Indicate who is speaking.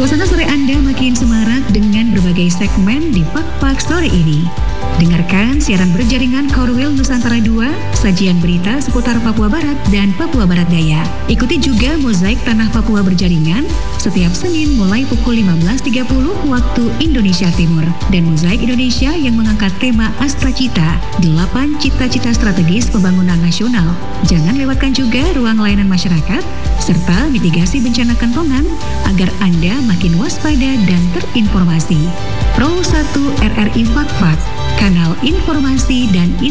Speaker 1: Suasana sore Anda makin semarak dengan berbagai segmen di Pak Sore ini. Dengarkan siaran berjaringan Korwil Nusantara 2, sajian berita seputar Papua Barat dan Papua Barat Daya. Ikuti juga Mozaik Tanah Papua berjaringan setiap Senin mulai pukul 15.30 waktu Indonesia Timur. Dan Mozaik Indonesia yang mengangkat tema Astra Cita, 8 cita-cita strategis pembangunan nasional. Jangan lewatkan juga ruang layanan masyarakat, serta mitigasi bencana kentongan agar Anda makin waspada dan terinformasi. Pro 1 RRI Fakfak, kanal informasi dan